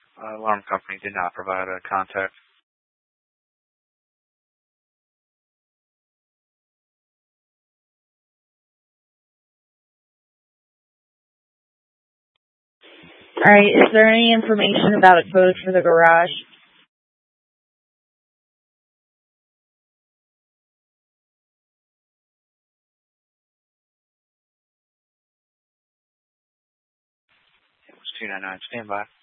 Alarm company did not provide a contact. All right. Is there any information about a code for the garage? It was 299. Stand by.